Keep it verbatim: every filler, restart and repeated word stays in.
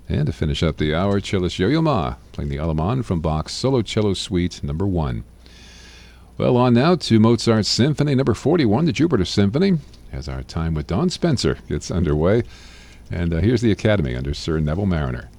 And to finish up the hour, Cellist Yo-Yo Ma playing the Allemande from Bach's Solo Cello Suite number one. Well, on now to Mozart's Symphony number forty-one, the Jupiter Symphony, as our time with Dawn Spencer gets underway. And uh, here's the Academy under Sir Neville Marriner.